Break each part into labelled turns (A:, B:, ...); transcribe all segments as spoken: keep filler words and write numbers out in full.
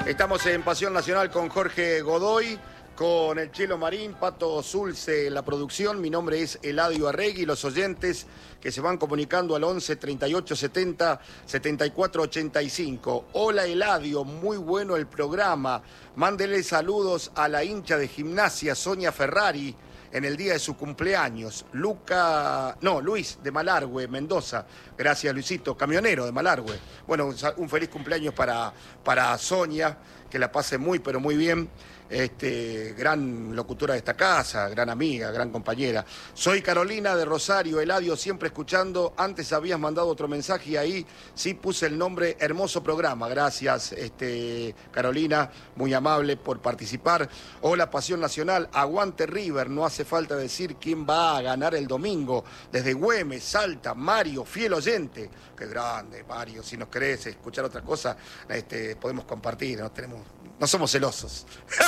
A: Estamos en Pasión Nacional con Jorge Godoy, con el Chelo Marín, Pato Zulce en la producción. Mi nombre es Eladio Arregui. Los oyentes que se van comunicando al once, treinta y ocho, setenta, setenta y cuatro, ochenta y cinco. Hola Eladio, muy bueno el programa. Mándele saludos a la hincha de Gimnasia, Sonia Ferrari, en el día de su cumpleaños. Luca, no, Luis de Malargüe, Mendoza. Gracias, Luisito, camionero de Malargüe. Bueno, un feliz cumpleaños para, para Sonia, que la pase muy, pero muy bien. Este, gran locutora de esta casa, gran amiga, gran compañera. Soy Carolina de Rosario, Eladio, siempre escuchando. Antes habías mandado otro mensaje y ahí sí puse el nombre. Hermoso programa. Gracias, este, Carolina, muy amable por participar. Hola, Pasión Nacional, aguante River. No hace falta decir quién va a ganar el domingo. Desde Güemes, Salta, Mario, fiel oyente. Qué grande, Mario. Si nos querés escuchar otra cosa, este, podemos compartir. No tenemos, no somos celosos.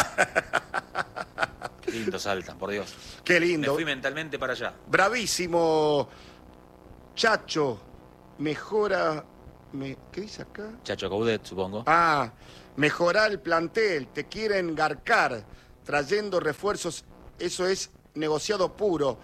B: Qué lindo Salta, por Dios.
A: Qué lindo.
B: Me fui mentalmente para allá.
A: Bravísimo. Chacho, mejora... Me, ¿qué dice acá?
B: Chacho Coudet, supongo.
A: Ah, mejorar el plantel. Te quieren garcar, trayendo refuerzos. Eso es negociado puro.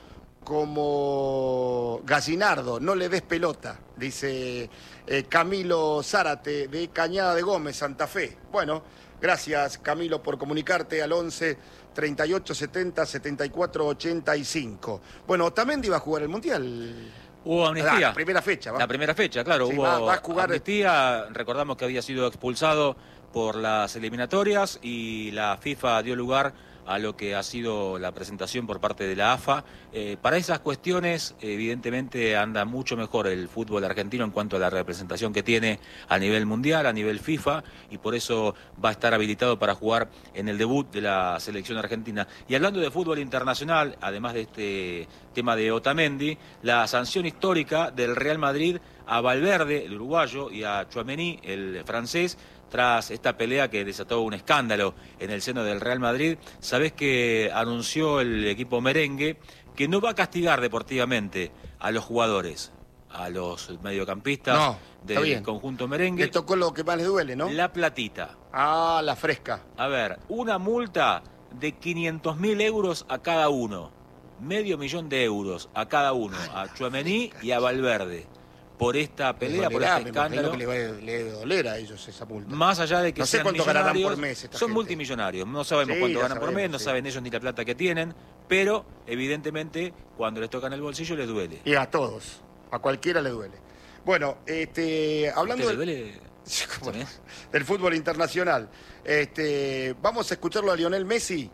A: Como Gallinardo, no le des pelota, dice eh, Camilo Zárate de Cañada de Gómez, Santa Fe. Bueno, gracias Camilo por comunicarte al once, treinta y ocho, setenta, setenta y cuatro, ochenta y cinco. Bueno, Otamendi va a jugar el Mundial.
B: Hubo amnistía.
A: Ah, la primera fecha. ¿va?
B: La primera fecha, claro.
A: Sí,
B: hubo
A: va, va a jugar...
B: amnistía. Recordamos que había sido expulsado por las eliminatorias y la FIFA dio lugar a lo que ha sido la presentación por parte de la A F A. Eh, para esas cuestiones, evidentemente, anda mucho mejor el fútbol argentino en cuanto a la representación que tiene a nivel mundial, a nivel FIFA, y por eso va a estar habilitado para jugar en el debut de la selección argentina. Y hablando de fútbol internacional, además de este tema de Otamendi, la sanción histórica del Real Madrid a Valverde, el uruguayo, y a Tchouaméni, el francés, tras esta pelea que desató un escándalo en el seno del Real Madrid. Sabés que anunció el equipo merengue que no va a castigar deportivamente a los jugadores, a los mediocampistas
A: no,
B: del conjunto merengue.
A: Le tocó lo que más le duele, ¿no?
B: La platita.
A: Ah, la fresca.
B: A ver, una multa de quinientos mil euros a cada uno. Medio millón de euros a cada uno,
A: Ay,
B: a Tchouaméni y a Valverde. Por esta pelea,
A: dolerá,
B: por este
A: me
B: escándalo.
A: Que le, va, le debe doler a ellos esa multa.
B: Más allá de que
A: no sé
B: sean
A: cuánto ganarán
B: millonarios,
A: por mes esta
B: son
A: gente.
B: multimillonarios. No sabemos
A: sí,
B: cuánto ganan
A: sabemos,
B: por mes, no
A: sí.
B: saben ellos ni la plata que tienen, pero evidentemente cuando les tocan el bolsillo les duele.
A: Y a todos, a cualquiera le duele. Bueno, este, hablando
B: ¿Usted le
A: de,
B: duele?
A: bueno, del fútbol internacional, este, vamos a escucharlo a Lionel Messi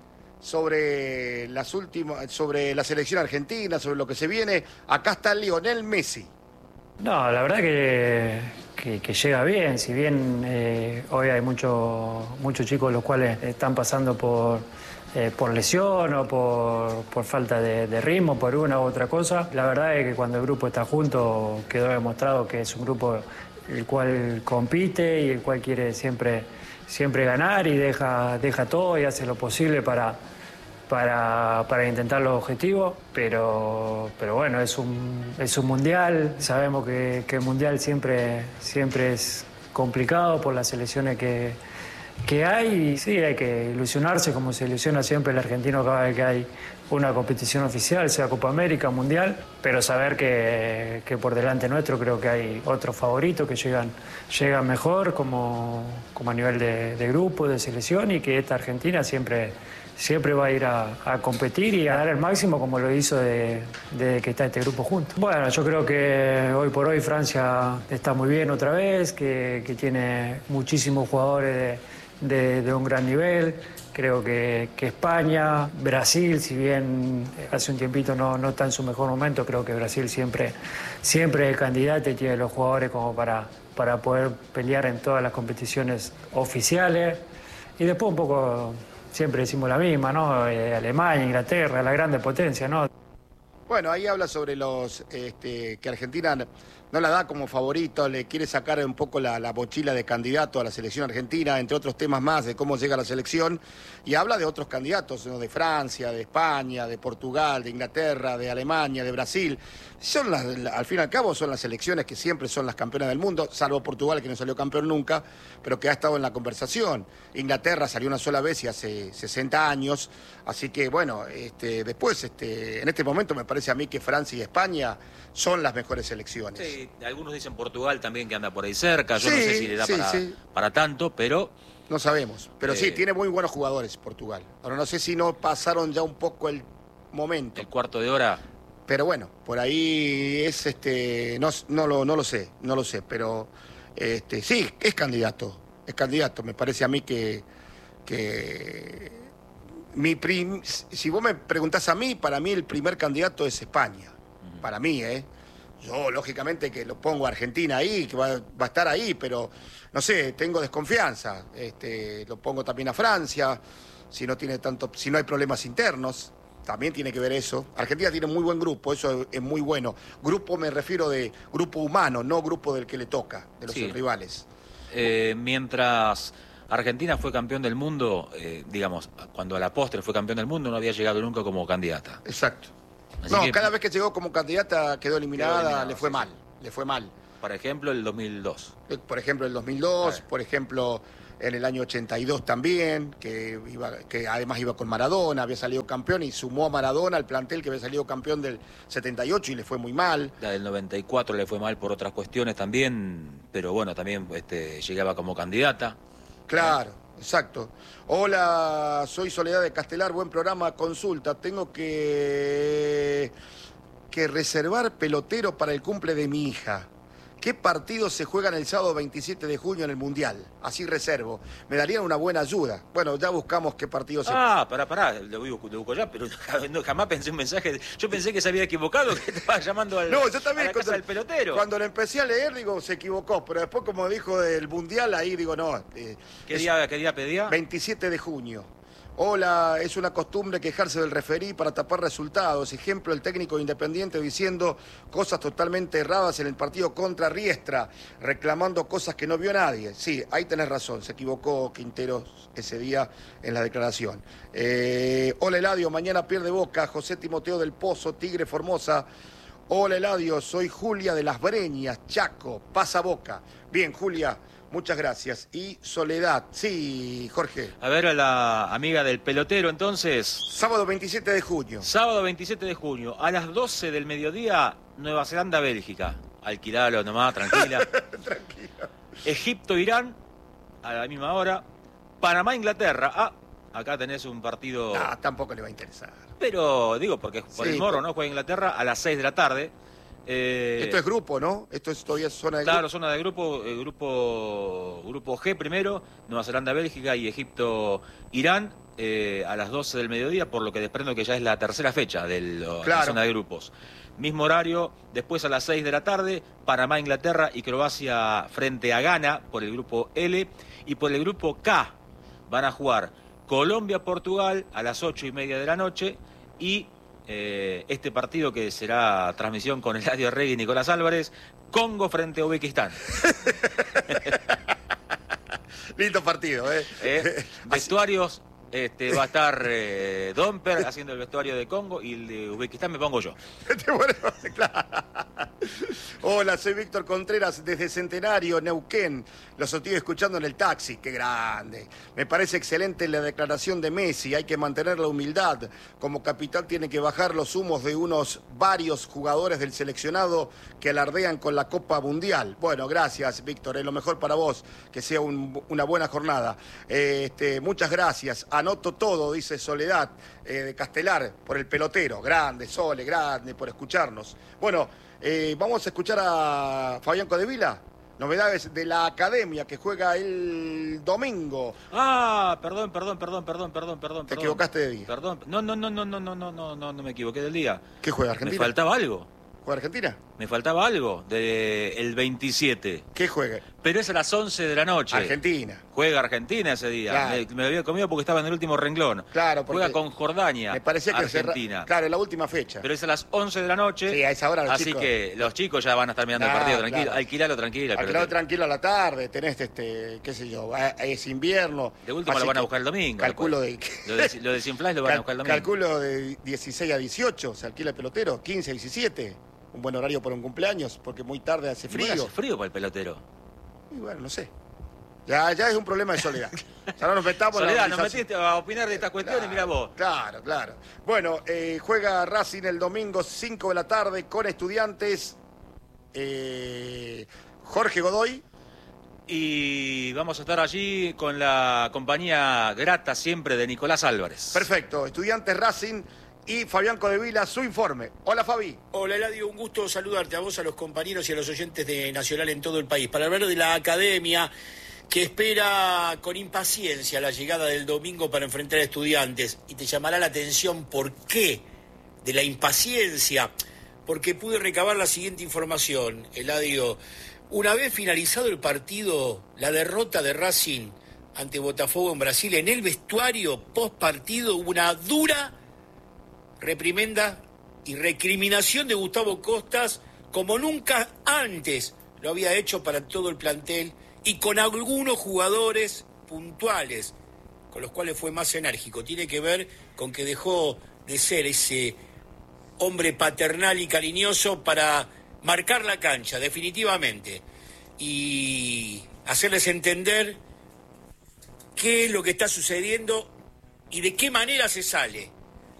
A: sobre las últimas, sobre la selección argentina, sobre lo que se viene. Acá está Lionel Messi.
C: No, la verdad que, que, que llega bien, si bien eh, hoy hay muchos muchos chicos los cuales están pasando por, eh, por lesión o por, por falta de, de ritmo, por una u otra cosa. La verdad es que cuando el grupo está junto quedó demostrado que es un grupo el cual compite y el cual quiere siempre, siempre ganar y deja, deja todo y hace lo posible para... Para, para intentar los objetivos, pero, pero bueno, es un, es un mundial, sabemos que, que el mundial siempre, siempre es complicado por las selecciones que, que hay, y sí, hay que ilusionarse como se ilusiona siempre el argentino cada vez que hay una competición oficial, sea Copa América, Mundial, pero saber que, que por delante nuestro creo que hay otros favoritos que llegan, llegan mejor como, como a nivel de, de grupo, de selección, y que esta Argentina siempre... siempre va a ir a, a competir y a dar el máximo como lo hizo desde de que está este grupo junto. Bueno, yo creo que hoy por hoy Francia está muy bien otra vez, que, que tiene muchísimos jugadores de, de, de un gran nivel. Creo que, que España, Brasil, si bien hace un tiempito no, no está en su mejor momento, creo que Brasil siempre, siempre es candidato y tiene los jugadores como para, para poder pelear en todas las competiciones oficiales. Y después un poco... siempre decimos la misma, ¿no? Eh, Alemania, Inglaterra, la grande potencia, ¿no?
A: Bueno, ahí habla sobre los este, que Argentina no la da como favorito, le quiere sacar un poco la, la mochila de candidato a la selección argentina, entre otros temas más de cómo llega a la selección, y habla de otros candidatos, ¿no? De Francia, de España, de Portugal, de Inglaterra, de Alemania, de Brasil. Son las, al fin y al cabo son las selecciones que siempre son las campeonas del mundo, salvo Portugal, que no salió campeón nunca, pero que ha estado en la conversación. Inglaterra salió una sola vez y hace sesenta años, así que bueno, este, después, este, en este momento me parece a mí que Francia y España son las mejores selecciones.
B: Sí, algunos dicen Portugal también que anda por ahí cerca, yo
A: sí,
B: no sé si le da
A: sí,
B: para,
A: sí.
B: para tanto, pero...
A: No sabemos, pero
B: eh,
A: sí, tiene muy buenos jugadores Portugal. Ahora no sé si no pasaron ya un poco el momento.
B: El cuarto de hora...
A: Pero bueno, por ahí es este, no, no, lo, no lo sé, no lo sé, pero este, sí, es candidato, es candidato. Me parece a mí que, que mi prim, si vos me preguntás a mí, para mí el primer candidato es España. Uh-huh. Para mí, ¿eh? Yo, lógicamente, que lo pongo a Argentina ahí, que va, va a estar ahí, pero no sé, tengo desconfianza. Este, lo pongo también a Francia, si no tiene tanto, si no hay problemas internos. También tiene que ver eso. Argentina tiene un muy buen grupo, eso es muy bueno. Grupo me refiero de grupo humano, no grupo del que le toca, de los sí. rivales.
B: Eh, mientras Argentina fue campeón del mundo, eh, digamos, cuando a la postre fue campeón del mundo, no había llegado nunca como candidata.
A: Exacto.
B: Así
A: no,
B: que,
A: cada vez que llegó como candidata quedó eliminada,
B: quedó eliminado,
A: le fue
B: sí,
A: mal,
B: sí.
A: le fue mal.
B: Por ejemplo, el dos mil dos.
A: Por ejemplo, el dos mil dos, por ejemplo... En el año ochenta y dos también, que, iba, que además iba con Maradona, había salido campeón y sumó a Maradona al plantel que había salido campeón del setenta y ocho y le fue muy mal.
B: La del noventa y cuatro le fue mal por otras cuestiones también, pero bueno, también este, llegaba como candidata.
A: Claro, ¿eh? Exacto. Hola, soy Soledad de Castelar, buen programa, consulta. Tengo que, que reservar pelotero para el cumple de mi hija. ¿Qué partidos se juegan el sábado veintisiete de junio en el Mundial? Así reservo. Me darían una buena ayuda. Bueno, ya buscamos qué partidos se...
B: Ah, pará, pará, lo busco ya, pero no, jamás pensé un mensaje. Yo pensé que se había equivocado, que estaba llamando al,
A: no, yo también,
B: a la casa del pelotero.
A: Cuando lo empecé a leer, digo, se equivocó. Pero después, como dijo del Mundial, ahí digo, no. Eh,
B: ¿Qué, día, ¿Qué día pedía?
A: veintisiete de junio. Hola, es una costumbre quejarse del referí para tapar resultados. Ejemplo, el técnico Independiente diciendo cosas totalmente erradas en el partido contra Riestra, reclamando cosas que no vio nadie. Sí, ahí tenés razón, se equivocó Quinteros ese día en la declaración. Eh, hola Eladio, mañana pierde Boca, José Timoteo del Pozo, Tigre Formosa. Hola Eladio, soy Julia de Las Breñas, Chaco, pasa Boca. Bien, Julia. Muchas gracias. Y Soledad. Sí, Jorge.
B: A ver, a la amiga del pelotero, entonces.
A: Sábado veintisiete de junio.
B: Sábado veintisiete de junio. A las doce del mediodía, Nueva Zelanda, Bélgica. Alquilalo nomás, tranquila.
A: Tranquila.
B: Egipto, Irán, a la misma hora. Panamá, Inglaterra. Ah, acá tenés un partido...
A: No, tampoco le va a interesar.
B: Pero, digo, porque por
A: sí,
B: el morro,
A: pero...
B: ¿no? Juega Inglaterra a las seis de la tarde. Eh,
A: Esto es grupo, ¿no? Esto es todavía zona de
B: claro,
A: grupo.
B: Claro, zona de grupo, eh, grupo grupo G primero, Nueva Zelanda, Bélgica y Egipto, Irán, eh, a las doce del mediodía, por lo que desprendo que ya es la tercera fecha de la
A: claro.
B: zona de grupos. Mismo horario, después a las seis de la tarde, Panamá, Inglaterra y Croacia frente a Ghana por el grupo L. Y por el grupo K van a jugar Colombia, Portugal a las ocho y media de la noche y... Eh, este partido que será transmisión con Eladio Arregui y Nicolás Álvarez, Congo frente a Uzbekistán.
A: Lindo partido, ¿eh?
B: eh vestuarios, este, va a estar eh, Domper haciendo el vestuario de Congo y el de Uzbekistán me pongo yo.
A: Hola, soy Víctor Contreras desde Centenario, Neuquén. Los estoy escuchando en el taxi, qué grande. Me parece excelente la declaración de Messi, hay que mantener la humildad. Como capitán tiene que bajar los humos de unos varios jugadores del seleccionado que alardean con la Copa Mundial. Bueno, gracias, Víctor, es lo mejor para vos, que sea un, una buena jornada. Eh, este, muchas gracias, anoto todo, dice Soledad eh, de Castelar, por el pelotero. Grande, Sole, grande, por escucharnos. Bueno, eh, vamos a escuchar a Fabián Codevila. Novedades de la academia que juega el domingo.
B: Ah, perdón, perdón, perdón, perdón, perdón, perdón.
A: Te equivocaste de día.
B: Perdón. No, no, no, no, no, no, no, no, no, no me equivoqué del día.
A: ¿Qué juega Argentina?
B: Me faltaba algo.
A: ¿Juega Argentina?
B: Me faltaba algo del veintisiete.
A: ¿Qué juega?
B: Pero es a las once de la noche.
A: Argentina.
B: Juega Argentina ese día. Claro. Me, me lo había comido porque estaba en el último renglón.
A: Claro,
B: juega con Jordania.
A: Me parecía que
B: Argentina.
A: Se, claro, en la última fecha.
B: Pero es a las once de la noche.
A: Sí, a esa hora los
B: Así
A: chicos...
B: que los chicos ya van a estar mirando claro, el partido tranquilo. Claro. Alquilalo tranquilo.
A: Alquilalo tranquilo a la tarde. Tenés, este, qué sé yo, es invierno.
B: De último lo van a buscar el domingo.
A: Calculo de...
B: Lo de, lo de Sinflás lo van a buscar el domingo.
A: Calculo de dieciséis a dieciocho, se alquila el pelotero. quince a diecisiete. Un buen horario para un cumpleaños, porque muy tarde hace frío.
B: Hace frío para el pelotero.
A: Y bueno, no sé. Ya, ya es un problema de Soledad. Ya no nos metamos
B: Soledad,
A: en la
B: nos metiste a opinar de estas cuestiones,
A: claro,
B: mira vos.
A: Claro, claro. Bueno, eh, juega Racing el domingo cinco de la tarde con Estudiantes. Eh, Jorge Godoy.
B: Y vamos a estar allí con la compañía grata siempre de Nicolás Álvarez.
A: Perfecto. Estudiantes Racing y Fabián Codevila, su informe. Hola, Fabi.
D: Hola, Eladio, un gusto saludarte a vos, a los compañeros y a los oyentes de Nacional en todo el país. Para hablar de la academia que espera con impaciencia la llegada del domingo para enfrentar a Estudiantes. Y te llamará la atención por qué de la impaciencia. Porque pude recabar la siguiente información, Eladio. Una vez finalizado el partido, la derrota de Racing ante Botafogo en Brasil, en el vestuario post partido hubo una dura reprimenda y recriminación de Gustavo Costas como nunca antes lo había hecho para todo el plantel y con algunos jugadores puntuales con los cuales fue más enérgico. Tiene que ver con que dejó de ser ese hombre paternal y cariñoso para marcar la cancha definitivamente y hacerles entender qué es lo que está sucediendo y de qué manera se sale